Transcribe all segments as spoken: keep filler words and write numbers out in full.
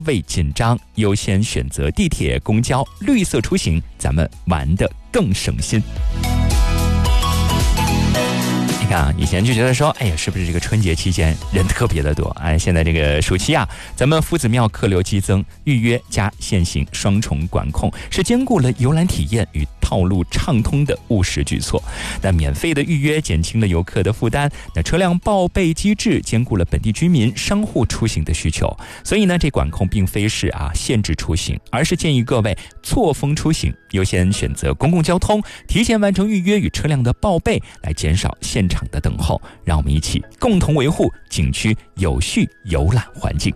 畏紧张，优先选择地铁、公交、绿色出行，咱们玩得更省心。啊，以前就觉得说，哎呀，是不是这个春节期间人特别的多？哎，现在这个暑期啊，咱们夫子庙客流激增，预约加限行双重管控，是兼顾了游览体验与套路畅通的务实举措。那免费的预约减轻了游客的负担，那车辆报备机制兼顾了本地居民、商户出行的需求。所以呢，这管控并非是啊限制出行，而是建议各位错峰出行，优先选择公共交通，提前完成预约与车辆的报备，来减少现场的等候。让我们一起共同维护景区有序游览环境。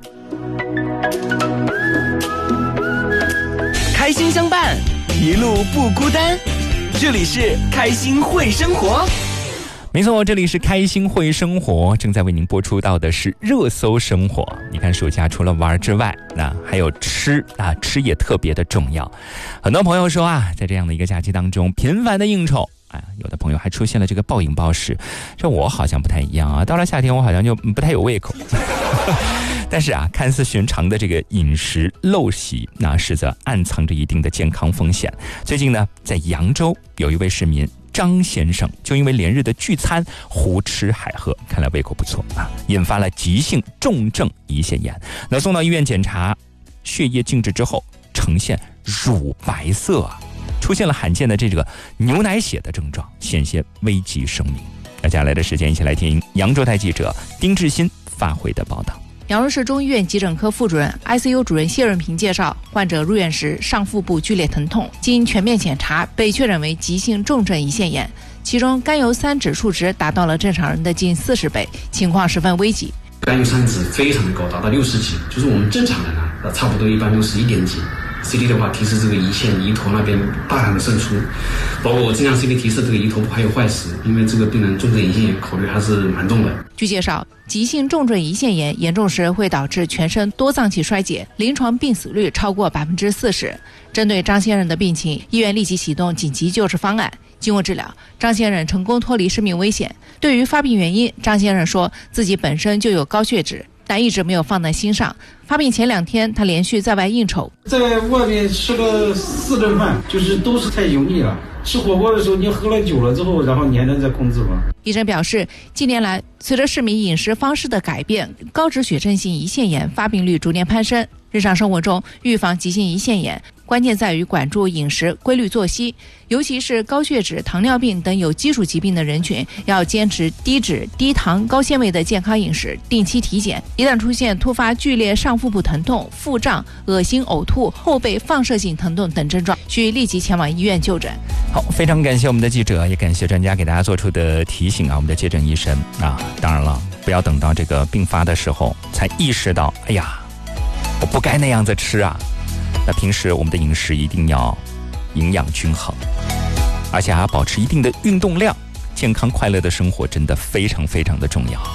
开心相伴，一路不孤单。这里是开心会生活。 没错，这里是开心会生活，正在为您播出到的是热搜生活。你看，暑假除了玩之外，那还有吃啊，吃也特别的重要。很多朋友说啊，在这样的一个假期当中，频繁的应酬。啊，有的朋友还出现了这个暴饮暴食，这我好像不太一样啊。到了夏天，我好像就不太有胃口。但是啊，看似寻常的这个饮食陋习，那实则暗藏着一定的健康风险。最近呢，在扬州有一位市民张先生，就因为连日的聚餐胡吃海喝，看来胃口不错啊，引发了急性重症胰腺炎。那送到医院检查，血液静止之后呈现乳白色啊。出现了罕见的这个牛奶血的症状，险些危及生命。那接下来的时间，一起来听扬州台记者丁志新发回的报道。 扬州市中医院急诊科副主任 I C U 主任谢润平介绍，患者入院时上腹部剧烈疼痛，经全面检查被确诊为急性重症胰腺炎，其中甘油三指数值达到了正常人的近四十倍，情况十分危急。 甘油三酯非常的高，达到六十几，就是我们正常人啊，差不多一般都是一点几。C T 的话提示这个胰腺胰头那边大量的渗出，包括我这样 C T 提示这个胰头部还有坏死，因为这个病人重症胰腺炎考虑还是蛮重的。 据介绍，急性重症胰腺炎严重时会导致全身多脏器衰竭，临床病死率超过百分之四十。针对张先生的病情，医院立即启动紧急救治方案。经过治疗，张先生成功脱离生命危险。对于发病原因，张先生说自己本身就有高血脂，但一直没有放在心上。发病前两天，他连续在外应酬， 在外面吃了四顿饭，就是都是太油腻了。吃火锅的时候，你喝了酒了之后，然后你还能再控制吗？ 医生表示，近年来随着市民饮食方式的改变，高脂血症性胰腺炎发病率逐年攀升。日常生活中，预防急性胰腺炎关键在于管住饮食、规律作息，尤其是高血脂、糖尿病等有基础疾病的人群，要坚持低脂、低糖、高纤维的健康饮食，定期体检。一旦出现突发剧烈上腹部疼痛、腹胀、恶心、呕吐、后背放射性疼痛等症状，需立即前往医院就诊。 好，非常感谢我们的记者，也感谢专家给大家做出的提醒啊，我们的接诊医生啊，当然了，不要等到这个病发的时候才意识到，哎呀，我不该那样子吃啊。那平时我们的饮食一定要营养均衡，而且还要保持一定的运动量，健康快乐的生活真的非常非常的重要。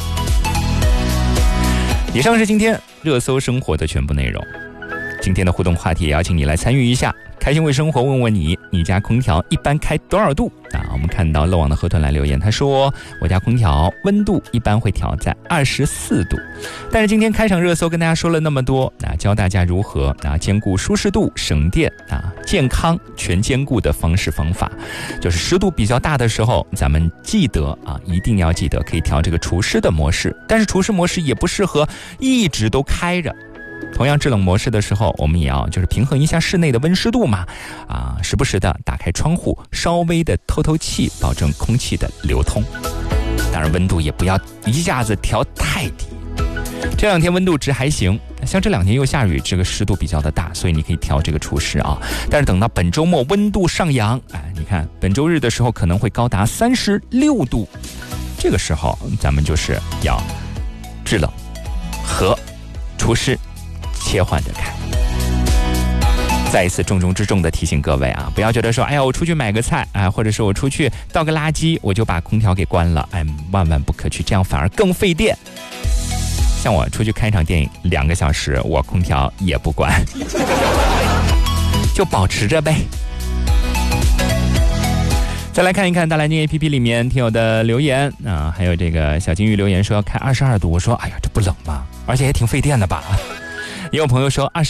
以上是今天热搜生活的全部内容。今天的互动话题也邀请你来参与一下，开心为生活问问你，你家空调一般开多少度啊？我们看到漏网的河豚来留言，他说我家空调温度一般会调在二十四度。但是今天开场热搜跟大家说了那么多，啊，教大家如何啊兼顾舒适度、省电啊、健康全兼顾的方式方法。就是湿度比较大的时候，咱们记得啊，一定要记得可以调这个除湿的模式，但是除湿模式也不适合一直都开着。同样制冷模式的时候，我们也要就是平衡一下室内的温湿度嘛，啊，时不时的打开窗户，稍微的透透气，保证空气的流通。当然温度也不要一下子调太低。这两天温度值还行，像这两天又下雨，这个湿度比较的大，所以你可以调这个除湿啊。但是等到本周末温度上扬，哎，你看本周日的时候可能会高达三十六度，这个时候咱们就是要制冷和除湿切换着开。再一次重中之重的提醒各位啊，不要觉得说，哎呀，我出去买个菜啊，或者是我出去倒个垃圾，我就把空调给关了，哎，万万不可去，这样反而更费电。像我出去看一场电影两个小时，我空调也不关，就保持着呗。再来看一看大蓝鲸 A P P 里面听友的留言啊，还有这个小金鱼留言说要开二十二度，我说哎呀，这不冷吗？而且也挺费电的吧。 也有朋友说二十